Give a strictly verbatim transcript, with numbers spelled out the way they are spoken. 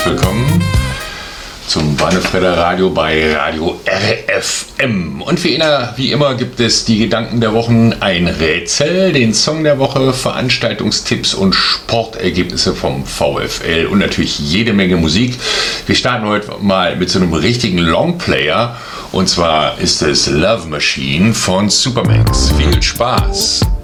willkommen zum Bannefredder Radio bei Radio R F M. Und wie immer, wie immer gibt es die Gedanken der Wochen, ein Rätsel, den Song der Woche, Veranstaltungstipps und Sportergebnisse vom VfL und natürlich jede Menge Musik. Wir starten heute mal mit so einem richtigen Longplayer und zwar ist es Love Machine von Supermax. Viel Spaß!